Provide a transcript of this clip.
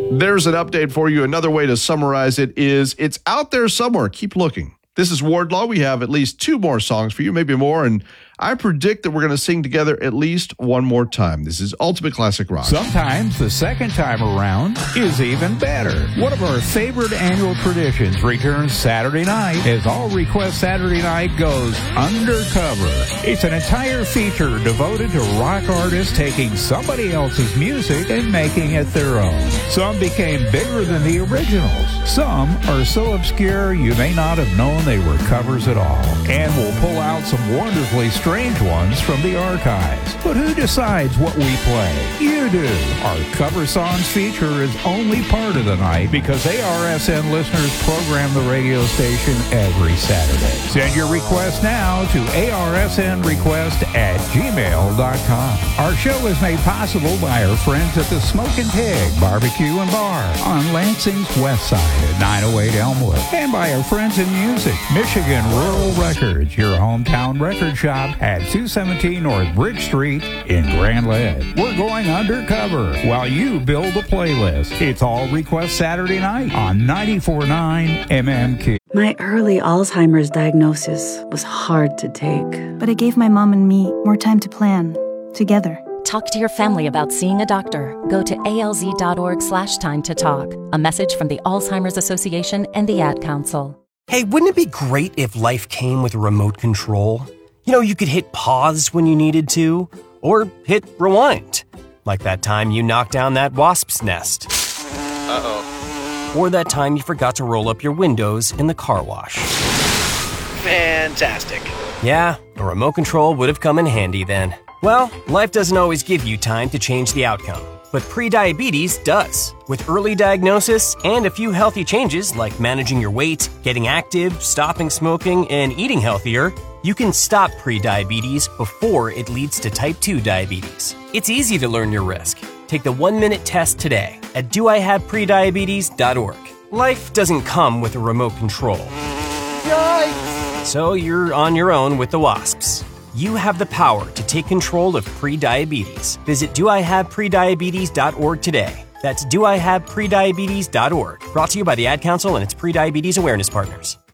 There's an update for you. Another way to summarize it is it's out there somewhere. Keep looking. This is Wardlaw. We have at least 2 more songs for you, maybe more, and I predict that we're going to sing together at least one more time. This is Ultimate Classic Rock. Sometimes the second time around is even better. One of our favorite annual traditions returns Saturday night as All Request Saturday Night goes undercover. It's an entire feature devoted to rock artists taking somebody else's music and making it their own. Some became bigger than the originals. Some are so obscure you may not have known they were covers at all. And we'll pull out some wonderfully strange ones from the archives. But who decides what we play? You do. Our Cover Songs feature is only part of the night because ARSN listeners program the radio station every Saturday. Send your request now to arsnrequest@gmail.com. Our show is made possible by our friends at the Smokin' Pig Barbecue and Bar on Lansing's west side at 908 Elmwood, and by our friends in music, Michigan Rural Records, your hometown record shop at 217 North Bridge Street in Grand Lead. We're going undercover while you build a playlist. It's All Request Saturday Night on 94.9 MMQ. My early Alzheimer's diagnosis was hard to take. But it gave my mom and me more time to plan, together. Talk to your family about seeing a doctor. Go to alz.org/time to talk. A message from the Alzheimer's Association and the Ad Council. Hey, wouldn't it be great if life came with a remote control? You know, you could hit pause when you needed to, or hit rewind. Like that time you knocked down that wasp's nest. Uh-oh. Or that time you forgot to roll up your windows in the car wash. Fantastic. Yeah, a remote control would have come in handy then. Well, life doesn't always give you time to change the outcome, but prediabetes does. With early diagnosis and a few healthy changes like managing your weight, getting active, stopping smoking, and eating healthier, you can stop prediabetes before it leads to type 2 diabetes. It's easy to learn your risk. Take the 1-minute test today at doihaveprediabetes.org. Life doesn't come with a remote control. Yikes! So you're on your own with the wasps. You have the power to take control of prediabetes. Visit doihaveprediabetes.org today. That's doihaveprediabetes.org. Brought to you by the Ad Council and its prediabetes awareness partners.